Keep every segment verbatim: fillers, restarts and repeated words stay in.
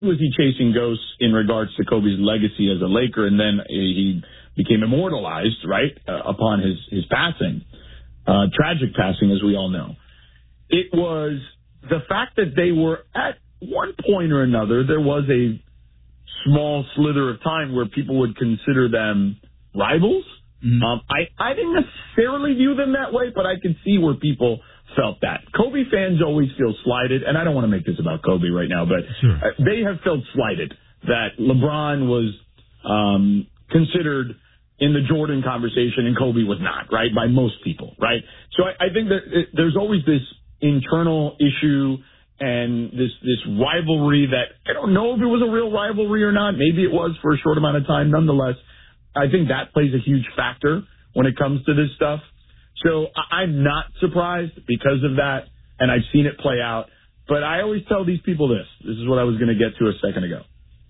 was he chasing ghosts in regards to Kobe's legacy as a Laker, and then he became immortalized, right, uh, upon his, his passing, uh, tragic passing, as we all know. It was the fact that they were at one point or another, there was a small slither of time where people would consider them rivals. Mm-hmm. Um, I, I didn't necessarily view them that way, but I could see where people felt that. Kobe fans always feel slighted, and I don't want to make this about Kobe right now, but sure. They have felt slighted that LeBron was um, considered in the Jordan conversation and Kobe was not, right, by most people, right? So I, I think that it, there's always this internal issue and this this rivalry that I don't know if it was a real rivalry or not. Maybe it was for a short amount of time. Nonetheless, I think that plays a huge factor when it comes to this stuff. So I'm not surprised because of that, and I've seen it play out. But I always tell these people this. This is what I was going to get to a second ago.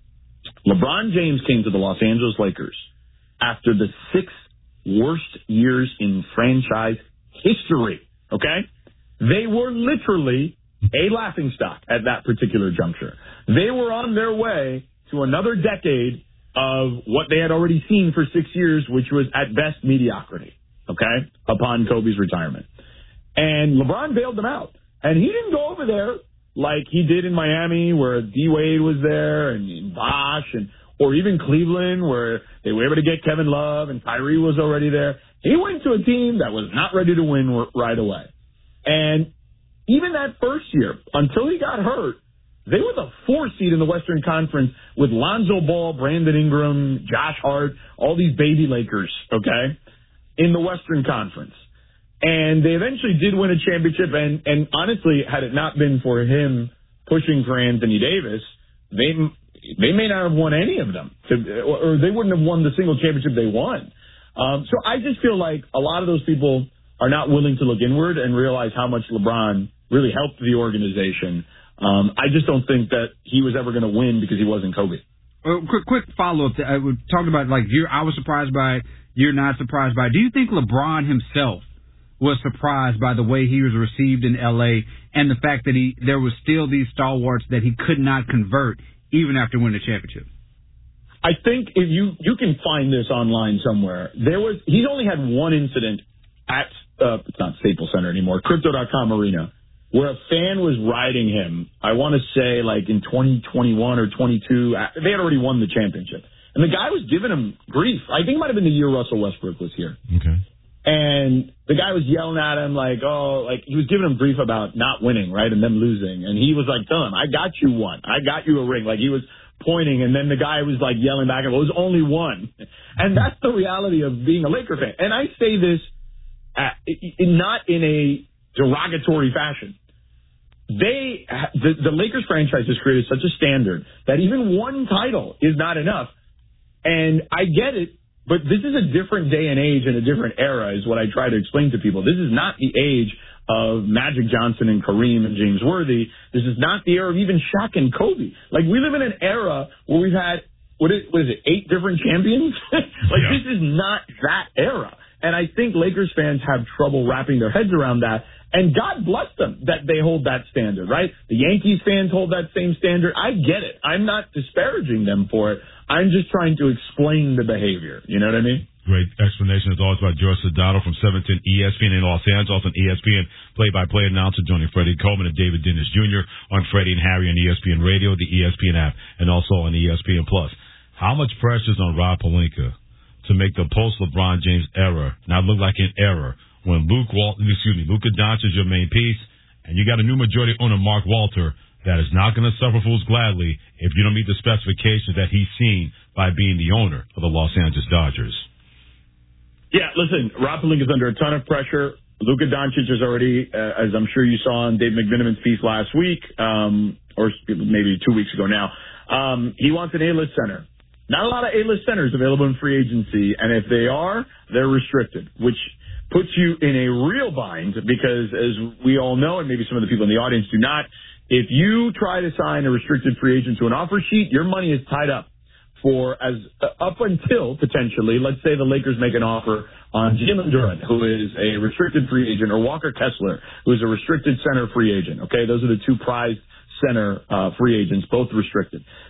LeBron James came to the Los Angeles Lakers after the sixth worst years in franchise history, okay? They were literally a laughingstock at that particular juncture. They were on their way to another decade of what they had already seen for six years, which was at best mediocrity, okay, upon Kobe's retirement. And LeBron bailed them out. And he didn't go over there like he did in Miami where D-Wade was there and Bosh and or even Cleveland where they were able to get Kevin Love and Kyrie was already there. He went to a team that was not ready to win right away. And even that first year, until he got hurt, they were the four seed in the Western Conference with Lonzo Ball, Brandon Ingram, Josh Hart, all these baby Lakers, okay, in the Western Conference. And they eventually did win a championship, and, and honestly, had it not been for him pushing for Anthony Davis, they they may not have won any of them, to, or they wouldn't have won the single championship they won. Um, so I just feel like a lot of those people are not willing to look inward and realize how much LeBron really helped the organization. Um, I just don't think that he was ever going to win because he wasn't Kobe. Uh, quick, quick follow-up. To, uh, we talked about, like, you're, I was surprised by it, you're not surprised by it. Do you think LeBron himself was surprised by the way he was received in L A and the fact that he there was still these stalwarts that he could not convert even after winning the championship? I think if you, you can find this online somewhere. There was He's only had one incident at, uh, it's not Staples Center anymore, Crypto dot com Arena, where a fan was riding him, I want to say like in twenty twenty-one or twenty-two. They had already won the championship. And the guy was giving him grief. I think it might have been the year Russell Westbrook was here. Okay. And the guy was yelling at him like, oh, like he was giving him grief about not winning, right, and them losing. And he was like, tell him, I got you one. I got you a ring. Like he was pointing, and then the guy was like yelling back at him, well, it was only one. And that's the reality of being a Laker fan. And I say this at, not in a derogatory fashion. They, the, the Lakers franchise has created such a standard that even one title is not enough. And I get it. But this is a different day and age and a different era is what I try to explain to people. This is not the age of Magic Johnson and Kareem and James Worthy. This is not the era of even Shaq and Kobe. Like, we live in an era where we've had, what is, what is it, eight different champions? like, yeah. This is not that era. And I think Lakers fans have trouble wrapping their heads around that. And God bless them that they hold that standard, right? The Yankees fans hold that same standard. I get it. I'm not disparaging them for it. I'm just trying to explain the behavior. You know what I mean? Great explanation as always by George Sedano from seven ten E S P N in Los Angeles on E S P N play-by-play announcer joining Freddie Coleman and David Dennis Junior on Freddie and Harry on E S P N Radio, the E S P N app, and also on E S P N Plus. How much pressure is on Rob Pelinka to make the post-LeBron James era not look like an error when Luke Walton, excuse me, Luka Doncic is your main piece, and you got a new majority owner, Mark Walter, that is not going to suffer fools gladly if you don't meet the specifications that he's seen by being the owner of the Los Angeles Dodgers. Yeah, listen, Rob Pelinka is under a ton of pressure. Luka Doncic is already, uh, as I'm sure you saw on Dave McMenamin's piece last week, um, or maybe two weeks ago now, um, he wants an A-list center. Not a lot of A-list centers available in free agency, and if they are, they're restricted, which puts you in a real bind because, as we all know, and maybe some of the people in the audience do not, if you try to sign a restricted free agent to an offer sheet, your money is tied up for as uh, up until potentially, let's say the Lakers make an offer on Jalen Duren, who is a restricted free agent, or Walker Kessler, who is a restricted center free agent. Okay, those are the two prized center uh, free agents, both restricted.